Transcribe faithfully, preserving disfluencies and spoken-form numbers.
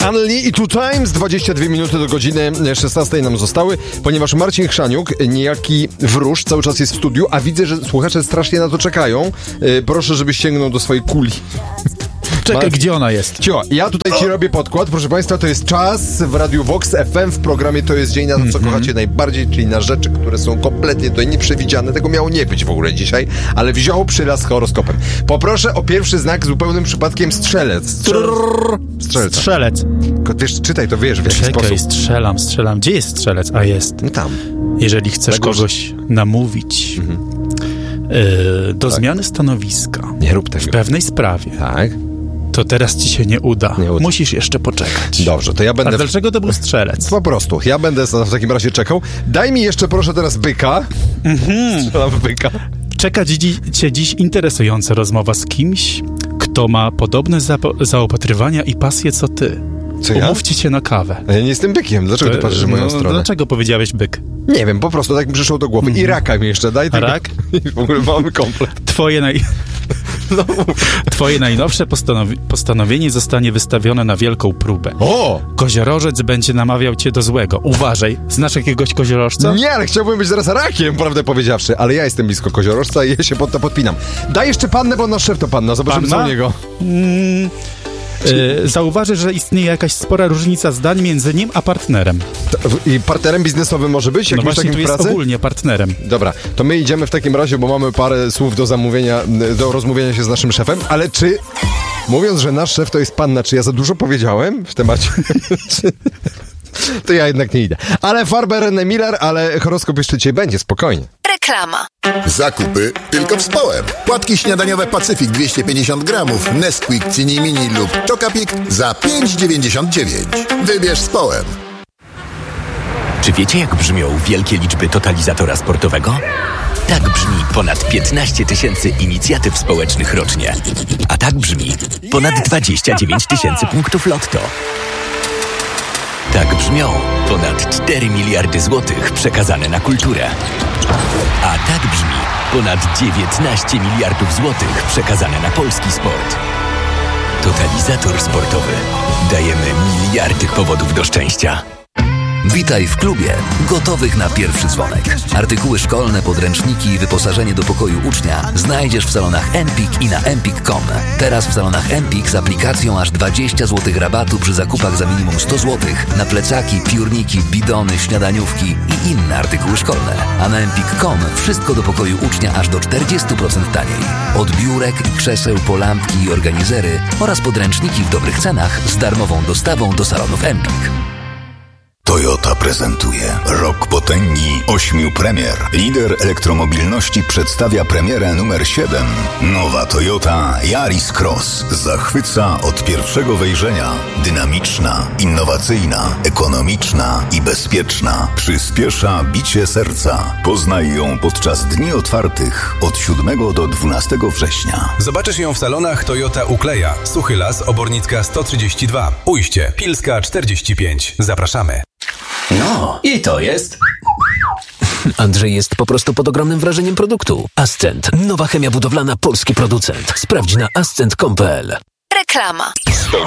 Hanley i Two Times, dwadzieścia dwie minuty do godziny szesnastej nam zostały, ponieważ Marcin Chrzaniuk, niejaki wróż, cały czas jest w studiu, a widzę, że słuchacze strasznie na to czekają. Yy, proszę, żebyś sięgnął do swojej kuli. Czekaj, Ma... gdzie ona jest? Cio, ja tutaj ci robię podkład, proszę państwa, to jest czas w Radiu Vox F M w programie To jest dzień na to, co mm-hmm. kochacie najbardziej, czyli na rzeczy, które są kompletnie tutaj nieprzewidziane. Tego miało nie być w ogóle dzisiaj, ale wziął przyraz z horoskopem. Poproszę o pierwszy znak zupełnym przypadkiem strzelec. Strzelec. Strzelec. Strzelec. Wiesz, czytaj to, wiesz, w jaki Czekaj, sposób. Czekaj, strzelam, strzelam. Gdzie jest strzelec? A jest. No tam. Jeżeli chcesz kogoś namówić mhm. yy, do tak. zmiany stanowiska nie rób tego. w pewnej sprawie, tak. to teraz ci się nie uda. nie uda. Musisz jeszcze poczekać. Dobrze, to ja będę... A dlaczego to był strzelec? Po prostu. Ja będę w takim razie czekał. Daj mi jeszcze proszę teraz byka. Mhm. Strzelam w byka. Czeka dzi- cię dziś interesująca rozmowa z kimś, kto ma podobne zapo- zaopatrywania i pasje co ty. Co Umówcie ja? się na kawę. A ja nie jestem bykiem. Dlaczego ty patrzysz w moją no, stronę? Dlaczego powiedziałeś byk? Nie wiem, po prostu tak mi przyszło do głowy. I raka mi jeszcze daj. Tylko... Rak? I w ogóle mamy komplet. Twoje naj... No. Twoje najnowsze postanowi- postanowienie zostanie wystawione na wielką próbę. O! Koziorożec będzie namawiał cię do złego. Uważaj, znasz jakiegoś koziorożca? Nie, ale chciałbym być zaraz rakiem, prawdę powiedziawszy. Ale ja jestem blisko koziorożca i ja się pod to podpinam. Daj jeszcze pannę, bo nasz szef to panna. Zobaczymy, Panna? co u niego. Mm. Yy, zauważy, że istnieje jakaś spora różnica zdań między nim a partnerem. To, I partnerem biznesowym może być? No Jakimś właśnie, takim tu w pracy? jest ogólnie partnerem. Dobra, to my idziemy w takim razie, bo mamy parę słów do zamówienia, do rozmówienia się z naszym szefem, ale czy, mówiąc, że nasz szef to jest panna, czy ja za dużo powiedziałem w temacie? czy... To ja jednak nie idę. Ale Farber, Miller, ale horoskop jeszcze dzisiaj będzie, spokojnie. Reklama. Zakupy tylko w Społem. Płatki śniadaniowe Pacyfik dwieście pięćdziesiąt gramów, Nesquik Cini Mini lub Tokapik za pięć dziewięćdziesiąt dziewięć. Wybierz Społem. Czy wiecie, jak brzmią wielkie liczby totalizatora sportowego? Tak brzmi ponad piętnaście tysięcy inicjatyw społecznych rocznie. A tak brzmi ponad dwadzieścia dziewięć tysięcy punktów lotto. Tak brzmią ponad cztery miliardy złotych przekazane na kulturę. A tak brzmi ponad dziewiętnaście miliardów złotych przekazane na polski sport. Totalizator sportowy. Dajemy miliardy powodów do szczęścia. Witaj w klubie, gotowych na pierwszy dzwonek. Artykuły szkolne, podręczniki i wyposażenie do pokoju ucznia znajdziesz w salonach Empik i na empik kropka com. Teraz w salonach Empik z aplikacją aż dwadzieścia złotych rabatu przy zakupach za minimum sto złotych na plecaki, piórniki, bidony, śniadaniówki i inne artykuły szkolne. A na empik kropka com wszystko do pokoju ucznia aż do czterdzieści procent taniej. Od biurek, krzeseł po lampki i organizery oraz podręczniki w dobrych cenach z darmową dostawą do salonów Empik. Toyota prezentuje Rok Potęgi ośmiu premier. Lider elektromobilności przedstawia premierę numer siedem. Nowa Toyota Yaris Cross zachwyca od pierwszego wejrzenia. Dynamiczna, innowacyjna, ekonomiczna i bezpieczna. Przyspiesza bicie serca. Poznaj ją podczas dni otwartych od siódmego do dwunastego września. Zobaczysz ją w salonach Toyota Ukleja, Suchy Las, Obornicka sto trzydzieści dwa, Ujście, Pilska czterdzieści pięć. Zapraszamy. No, i to jest... Andrzej jest po prostu pod ogromnym wrażeniem produktu. Ascent. Nowa chemia budowlana, polski producent. Sprawdź na ascent kropka com kropka p l. Reklama. sto